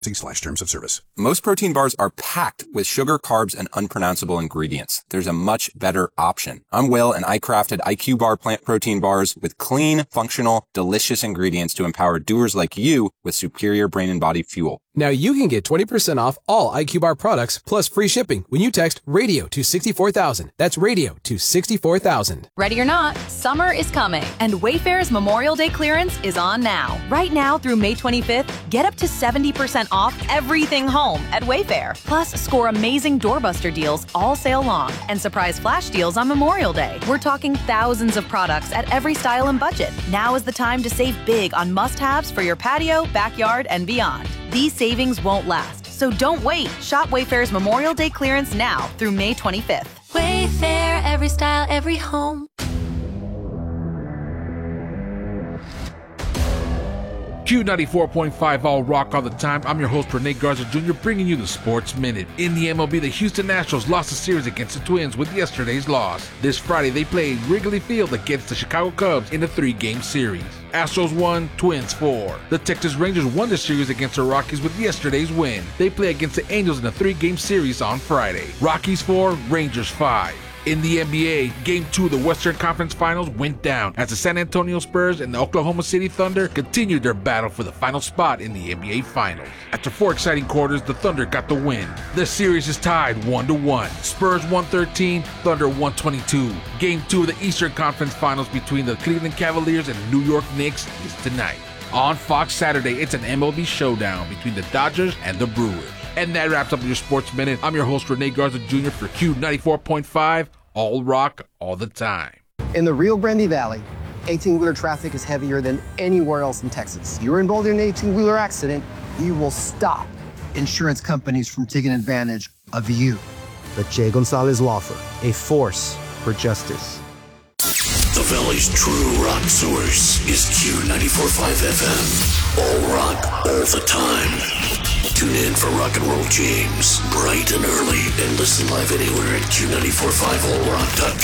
See/terms of service. Most protein bars are packed with sugar, carbs, and unpronounceable ingredients. There's a much better option. I'm Will, and I crafted IQ Bar plant protein bars with clean, functional, delicious ingredients to empower doers like you with superior brain and body fuel. Now you can get 20% off all IQ Bar products plus free shipping when you text RADIO to 64,000. That's RADIO to 64,000. Ready or not, summer is coming, and Wayfair's Memorial Day clearance is on now. Right now through May 25th, get up to 70% off everything home at Wayfair. Plus, score amazing doorbuster deals all sale long and surprise flash deals on Memorial Day. We're talking thousands of products at every style and budget. Now is the time to save big on must-haves for your patio, backyard, and beyond. These savings won't last, so don't wait. Shop Wayfair's Memorial Day clearance now through May 25th. Wayfair, every style, every home. Q94.5 All Rock all the time. I'm your host, Rene Garza Jr., bringing you the Sports Minute. In the MLB, the Houston Nationals lost the series against the Twins with yesterday's loss. This Friday, they played Wrigley Field against the Chicago Cubs in a 3-game series. Astros won, Twins 4. The Texas Rangers won the series against the Rockies with yesterday's win. They play against the Angels in a 3-game series on Friday. Rockies 4, Rangers 5. In the NBA, Game 2 of the Western Conference Finals went down as the San Antonio Spurs and the Oklahoma City Thunder continued their battle for the final spot in the NBA Finals. After 4 exciting quarters, the Thunder got the win. The series is tied 1-1. Spurs 113, Thunder 122. Game 2 of the Eastern Conference Finals between the Cleveland Cavaliers and the New York Knicks is tonight. On Fox Saturday, it's an MLB showdown between the Dodgers and the Brewers. And that wraps up your Sports Minute. I'm your host, Rene Garza Jr. for Q94.5, All Rock, all the time. In the Rio Grande Valley, 18-wheeler traffic is heavier than anywhere else in Texas. You're involved in an 18-wheeler accident, you will stop insurance companies from taking advantage of you. The Jay Gonzalez Law Firm, a force for justice. The Valley's true rock source is Q94.5 FM. All rock, all the time. Tune in for Rock and Roll James, bright and early, and listen live anywhere at Q945allrock.com.